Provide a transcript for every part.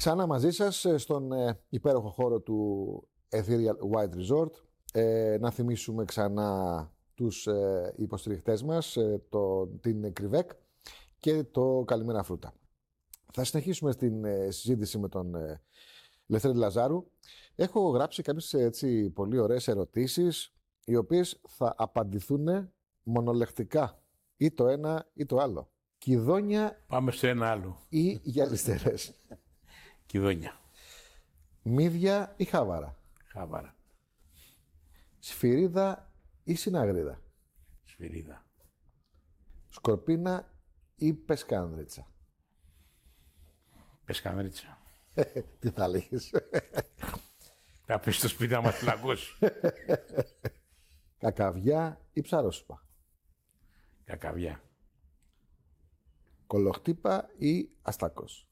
Ξανά μαζί σας στον υπέροχο χώρο του Ethereal White Resort. Να θυμίσουμε ξανά τους υποστηριχτές μας, την Κρυβέκ και το Καλημέρα Φρούτα. Θα συνεχίσουμε στην συζήτηση με τον Λευτέρη Λαζάρου. Έχω γράψει κάποιες έτσι πολύ ωραίες ερωτήσεις, οι οποίες θα απαντηθούν μονολεκτικά. Ή το ένα ή το άλλο. Κιδόνια. Πάμε στο ένα άλλο. Ή γυαλιστερές. Κιδόνια. Μύδια ή χάβαρα. Χάβαρα. Σφυρίδα ή συναγρίδα. Σφυρίδα. Σκορπίνα ή πεσκάνδριτσα. Πεσκάνδριτσα. Τι θα λέγεις. Θα πεις στο σπίτι να μας φυλακώσει. Κακαβιά ή ψαρόσουπα. Κακαβιά. Κολοχτύπα ή αστακός.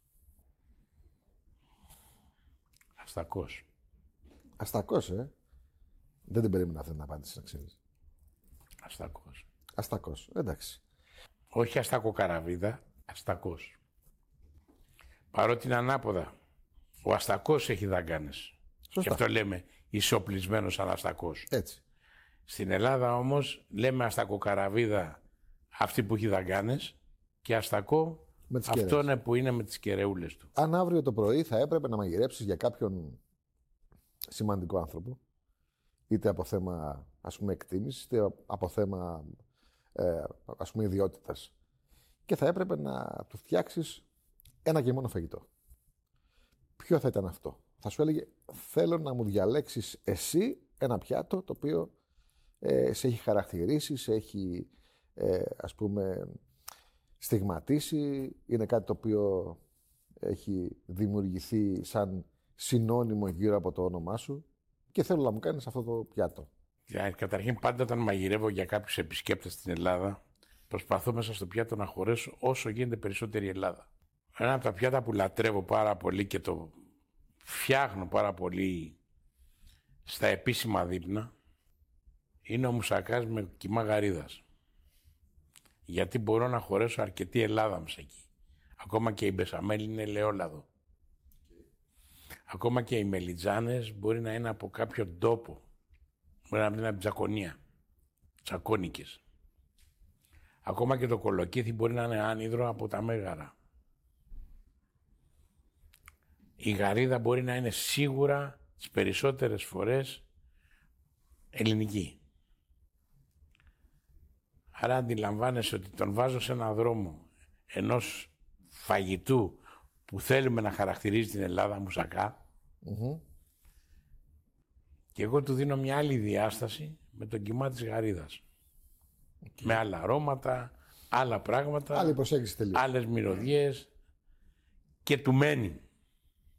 Αστακός. Αστακός, Δεν την περίμενα αυτή την απάντηση, να ξέρεις. Αστακός. Αστακός, εντάξει. Όχι αστακοκαραβίδα, αστακός. Παρότι είναι ανάποδα. Ο αστακός έχει δαγκάνες. Σωστά. Και αυτό λέμε ισοπλισμένος σαν αστακός. Έτσι. Στην Ελλάδα όμως λέμε αστακοκαραβίδα αυτή που έχει δαγκάνες και αστακό αυτόν που είναι με τις κεραιούλες του. Αν αύριο το πρωί θα έπρεπε να μαγειρέψεις για κάποιον σημαντικό άνθρωπο, είτε από θέμα ας πούμε εκτίμησης, είτε από θέμα ας πούμε ιδιότητας, και θα έπρεπε να του φτιάξεις ένα και μόνο φαγητό, ποιο θα ήταν αυτό? Θα σου έλεγε, θέλω να μου διαλέξεις εσύ ένα πιάτο το οποίο σε έχει χαρακτηρίσει, σε έχει ας πούμε στιγματίσει, είναι κάτι το οποίο έχει δημιουργηθεί σαν συνώνυμο γύρω από το όνομά σου και θέλω να μου κάνεις αυτό το πιάτο. Καταρχήν πάντα όταν μαγειρεύω για κάποιους επισκέπτες στην Ελλάδα, προσπαθώ μέσα στο πιάτο να χωρέσω όσο γίνεται περισσότερη Ελλάδα. Ένα από τα πιάτα που λατρεύω πάρα πολύ και το φτιάχνω πάρα πολύ στα επίσημα δείπνα είναι ο μουσακάς με κιμά γαρίδας. Γιατί μπορώ να χωρέσω αρκετή Ελλάδα μέσα εκεί. Ακόμα και η μπεσαμέλ είναι ελαιόλαδο. Ακόμα και οι μελιτζάνες μπορεί να είναι από κάποιο τόπο. Μπορεί να είναι από Τζακονία. Τζακόνικες. Ακόμα και το κολοκύθι μπορεί να είναι άνυδρο από τα Μέγαρα. Η γαρίδα μπορεί να είναι σίγουρα τις περισσότερες φορές ελληνική. Άρα αντιλαμβάνεσαι ότι τον βάζω σε έναν δρόμο ενός φαγητού που θέλουμε να χαρακτηρίζει την Ελλάδα, μουσακά, και εγώ του δίνω μια άλλη διάσταση με τον κιμά της γαρίδας. Με άλλα αρώματα, άλλα πράγματα, άλλη προσέγγιση τελείως, άλλες μυρωδιές και του μένει.